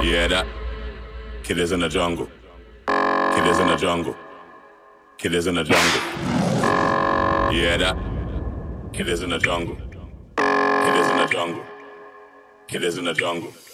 Yeah, that kid is in the jungle. Kid is in the jungle. Kid is in the jungle. Yeah, that kid is in the jungle. Kid is in the jungle. Kid is in the jungle.